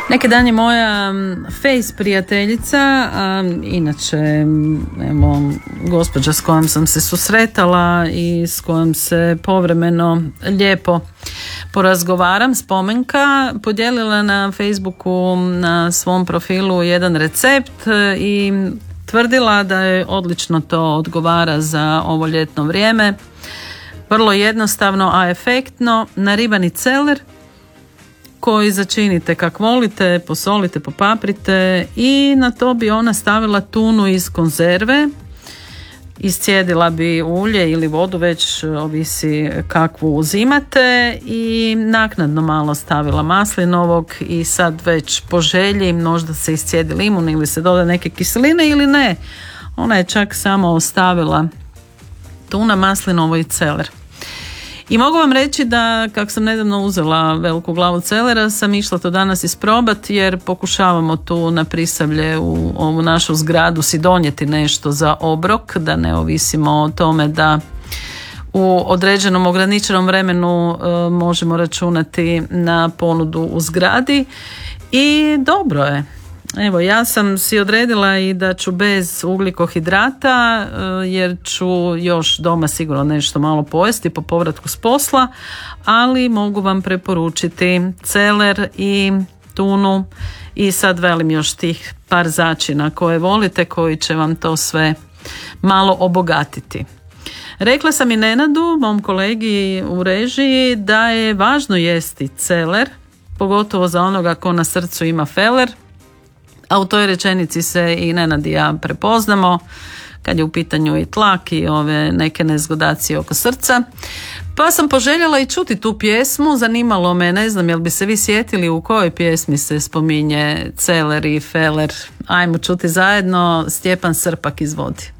Neki dan je moja Face prijateljica, inače evo, gospođa s kojom sam se susretala i s kojom se povremeno lijepo porazgovaram, Spomenka, podijelila na Facebooku na svom profilu jedan recept i tvrdila da je odlično to odgovara za ovo ljetno vrijeme. Vrlo jednostavno, a efektno, naribani celer koji začinite kak volite, posolite, popaprite i na to bi ona stavila tunu iz konzerve, iscijedila bi ulje ili vodu, već ovisi kakvu uzimate, i naknadno malo stavila maslinovog i sad već po želji možda se iscijedi limun ili se doda neke kiseline ili ne. Ona je čak samo ostavila tuna, maslinovo i celer. I mogu vam reći da kako sam nedavno uzela veliku glavu celera, sam išla to danas isprobati jer pokušavamo tu na Prisavlje u ovu našu zgradu si donijeti nešto za obrok, da ne ovisimo o tome da u određenom ograničenom vremenu možemo računati na ponudu u zgradi i dobro je. Evo, ja sam si odredila i da ću bez ugljikohidrata jer ću još doma sigurno nešto malo pojesti po povratku s posla, ali mogu vam preporučiti celer i tunu i sad velim još tih par začina koje volite, koji će vam to sve malo obogatiti. Rekla sam i Nenadu, mom kolegi u režiji, da je važno jesti celer, pogotovo za onoga ko na srcu ima feler, a u toj rečenici se i Nenad i ja prepoznamo kad je u pitanju i tlak i ove neke nezgodacije oko srca. Pa sam poželjela i čuti tu pjesmu, zanimalo me, ne znam jel bi se vi sjetili u kojoj pjesmi se spominje celer i feler. Ajmo čuti zajedno, Stjepan Srpak izvodi.